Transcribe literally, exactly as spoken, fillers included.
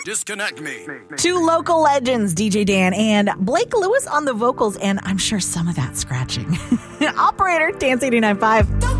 Disconnect me. Two local legends, D J Dan and Blake Lewis on the vocals, and I'm sure some of that scratching. Operator, Dance eighty-nine point five.